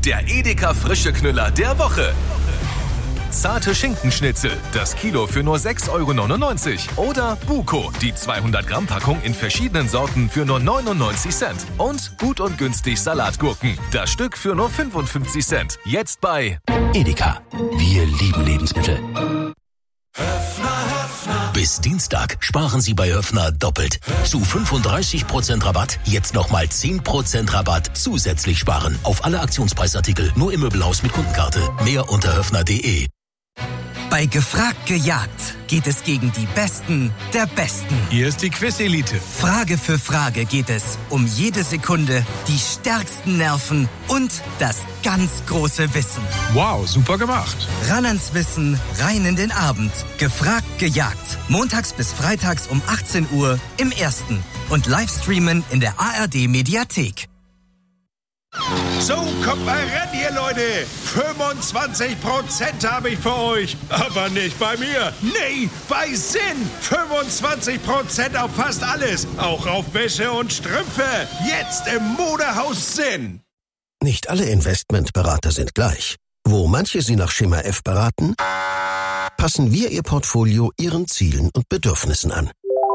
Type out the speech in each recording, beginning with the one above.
der Edeka frische Knüller der Woche. Zarte Schinkenschnitzel, das Kilo für nur 6,99 €. Oder Buko, die 200-Gramm-Packung in verschiedenen Sorten für nur 99 Cent. Und gut und günstig Salatgurken, das Stück für nur 55 Cent. Jetzt bei Edeka. Wir lieben Lebensmittel. Höffner. Bis Dienstag sparen Sie bei Höffner doppelt. Zu 35% Rabatt, jetzt nochmal 10% Rabatt zusätzlich sparen. Auf alle Aktionspreisartikel, nur im Möbelhaus mit Kundenkarte. Mehr unter höffner.de. Bei Gefragt gejagt geht es gegen die Besten der Besten. Hier ist die Quiz-Elite. Frage für Frage geht es um jede Sekunde, die stärksten Nerven und das ganz große Wissen. Wow, super gemacht. Ran ans Wissen, rein in den Abend. Gefragt gejagt. Montags bis freitags um 18 Uhr im Ersten. Und Livestreamen in der ARD-Mediathek. So, kommt mal ran hier, Leute. 25% habe ich für euch. Aber nicht bei mir. Nee, bei Sinn. 25% auf fast alles. Auch auf Wäsche und Strümpfe. Jetzt im Modehaus Sinn. Nicht alle Investmentberater sind gleich. Wo manche Sie nach Schema F beraten, passen wir Ihr Portfolio Ihren Zielen und Bedürfnissen an.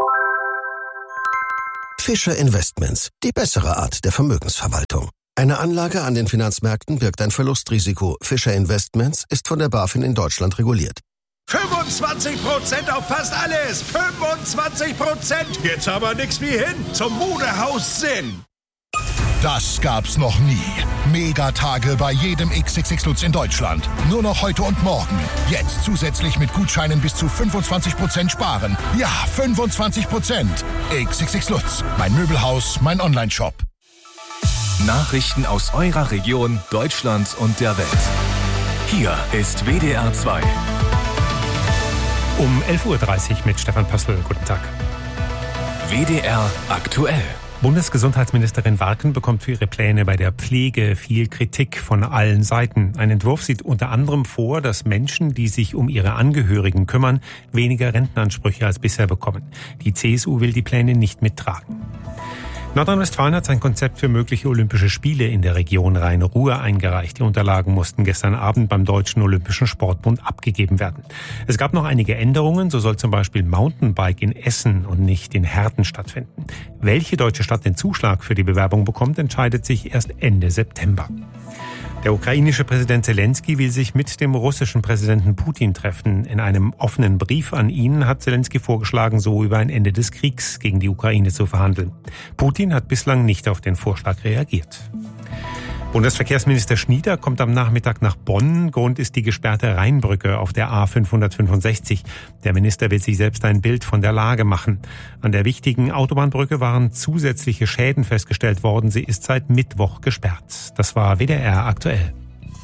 Fischer Investments, die bessere Art der Vermögensverwaltung. Eine Anlage an den Finanzmärkten birgt ein Verlustrisiko. Fischer Investments ist von der BaFin in Deutschland reguliert. 25% auf fast alles. 25%. Jetzt aber nix wie hin zum Modehaus Sinn. Das gab's noch nie. Megatage bei jedem XXX Lutz in Deutschland. Nur noch heute und morgen. Jetzt zusätzlich mit Gutscheinen bis zu 25% sparen. Ja, 25%. XXX Lutz. Mein Möbelhaus, mein Onlineshop. Nachrichten aus eurer Region, Deutschland und der Welt. Hier ist WDR 2. Um 11:30 Uhr mit Stefan Pössl. Guten Tag. WDR aktuell. Bundesgesundheitsministerin Warken bekommt für ihre Pläne bei der Pflege viel Kritik von allen Seiten. Ein Entwurf sieht unter anderem vor, dass Menschen, die sich um ihre Angehörigen kümmern, weniger Rentenansprüche als bisher bekommen. Die CSU will die Pläne nicht mittragen. Nordrhein-Westfalen hat sein Konzept für mögliche Olympische Spiele in der Region Rhein-Ruhr eingereicht. Die Unterlagen mussten gestern Abend beim Deutschen Olympischen Sportbund abgegeben werden. Es gab noch einige Änderungen, so soll zum Beispiel Mountainbike in Essen und nicht in Herten stattfinden. Welche deutsche Stadt den Zuschlag für die Bewerbung bekommt, entscheidet sich erst Ende September. Der ukrainische Präsident Zelensky will sich mit dem russischen Präsidenten Putin treffen. In einem offenen Brief an ihn hat Zelensky vorgeschlagen, so über ein Ende des Kriegs gegen die Ukraine zu verhandeln. Putin hat bislang nicht auf den Vorschlag reagiert. Bundesverkehrsminister Schnieder kommt am Nachmittag nach Bonn. Grund ist die gesperrte Rheinbrücke auf der A565. Der Minister will sich selbst ein Bild von der Lage machen. An der wichtigen Autobahnbrücke waren zusätzliche Schäden festgestellt worden. Sie ist seit Mittwoch gesperrt. Das war WDR aktuell.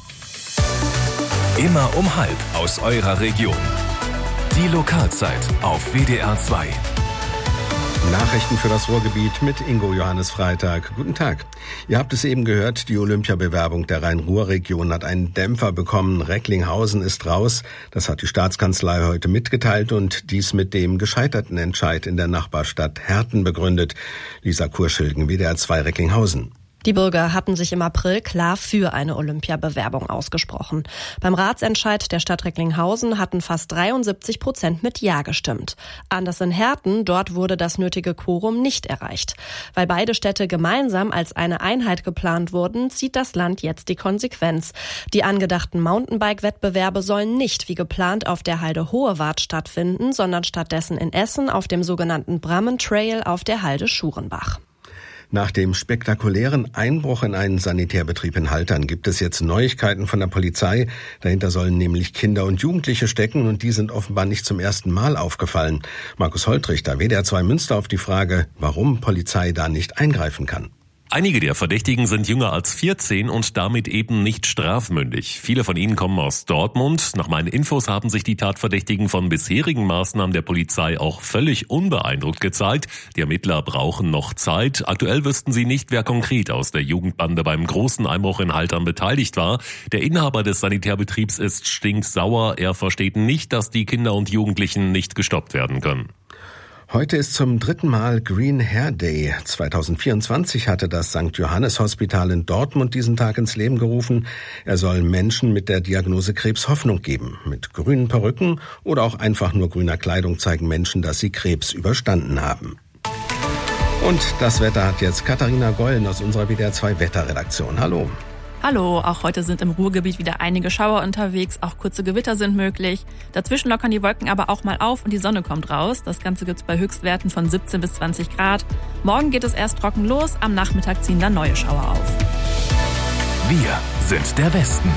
Immer um 12:30 aus eurer Region. Die Lokalzeit auf WDR 2. Nachrichten für das Ruhrgebiet mit Ingo Johannes Freitag. Guten Tag. Ihr habt es eben gehört, die Olympiabewerbung der Rhein-Ruhr-Region hat einen Dämpfer bekommen. Recklinghausen ist raus. Das hat die Staatskanzlei heute mitgeteilt und dies mit dem gescheiterten Entscheid in der Nachbarstadt Herten begründet. Lisa Kurschilgen, WDR 2 Recklinghausen. Die Bürger hatten sich im April klar für eine Olympiabewerbung ausgesprochen. Beim Ratsentscheid der Stadt Recklinghausen hatten fast 73% mit Ja gestimmt. Anders in Herten, dort wurde das nötige Quorum nicht erreicht. Weil beide Städte gemeinsam als eine Einheit geplant wurden, zieht das Land jetzt die Konsequenz. Die angedachten Mountainbike-Wettbewerbe sollen nicht wie geplant auf der Halde Hohewart stattfinden, sondern stattdessen in Essen auf dem sogenannten Brammen Trail auf der Halde Schurenbach. Nach dem spektakulären Einbruch in einen Sanitärbetrieb in Haltern gibt es jetzt Neuigkeiten von der Polizei. Dahinter sollen nämlich Kinder und Jugendliche stecken und die sind offenbar nicht zum ersten Mal aufgefallen. Markus Holtrichter, WDR 2 Münster, auf die Frage, warum Polizei da nicht eingreifen kann. Einige der Verdächtigen sind jünger als 14 und damit eben nicht strafmündig. Viele von ihnen kommen aus Dortmund. Nach meinen Infos haben sich die Tatverdächtigen von bisherigen Maßnahmen der Polizei auch völlig unbeeindruckt gezeigt. Die Ermittler brauchen noch Zeit. Aktuell wüssten sie nicht, wer konkret aus der Jugendbande beim großen Einbruch in Haltern beteiligt war. Der Inhaber des Sanitärbetriebs ist stinksauer. Er versteht nicht, dass die Kinder und Jugendlichen nicht gestoppt werden können. Heute ist zum 3. Mal Green Hair Day. 2024 hatte das St. Johannes Hospital in Dortmund diesen Tag ins Leben gerufen. Er soll Menschen mit der Diagnose Krebs Hoffnung geben. Mit grünen Perücken oder auch einfach nur grüner Kleidung zeigen Menschen, dass sie Krebs überstanden haben. Und das Wetter hat jetzt Katharina Gollen aus unserer WDR 2 Wetterredaktion. Hallo. Hallo, auch heute sind im Ruhrgebiet wieder einige Schauer unterwegs, auch kurze Gewitter sind möglich. Dazwischen lockern die Wolken aber auch mal auf und die Sonne kommt raus. Das Ganze gibt's bei Höchstwerten von 17 bis 20 Grad. Morgen geht es erst trocken los, am Nachmittag ziehen dann neue Schauer auf. Wir sind der Westen.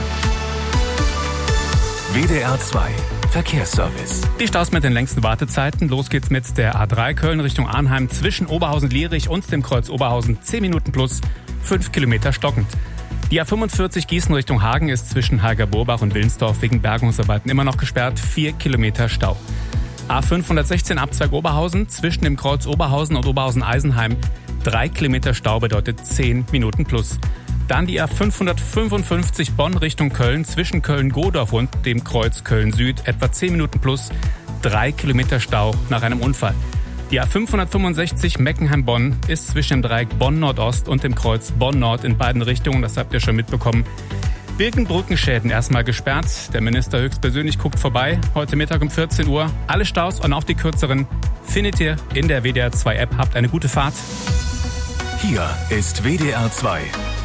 WDR 2 Verkehrsservice. Die Staus mit den längsten Wartezeiten. Los geht's mit der A3 Köln Richtung Arnheim zwischen Oberhausen-Lierich und dem Kreuz Oberhausen. 10 Minuten plus 5 Kilometer stockend. Die A45 Gießen Richtung Hagen ist zwischen Hager-Borbach und Willensdorf wegen Bergungsarbeiten immer noch gesperrt. 4 Kilometer Stau. A516 Abzweig Oberhausen zwischen dem Kreuz Oberhausen und Oberhausen-Eisenheim. 3 Kilometer Stau bedeutet 10 Minuten plus. Dann die A555 Bonn Richtung Köln zwischen Köln-Godorf und dem Kreuz Köln-Süd. Etwa 10 Minuten plus 3 Kilometer Stau nach einem Unfall. Die A565 Meckenheim-Bonn ist zwischen dem Dreieck Bonn-Nordost und dem Kreuz Bonn-Nord in beiden Richtungen. Das habt ihr schon mitbekommen. Birkenbrückenschäden erstmal gesperrt. Der Minister höchstpersönlich guckt vorbei. Heute Mittag um 14 Uhr. Alle Staus und auch die kürzeren findet ihr in der WDR 2 App. Habt eine gute Fahrt. Hier ist WDR 2.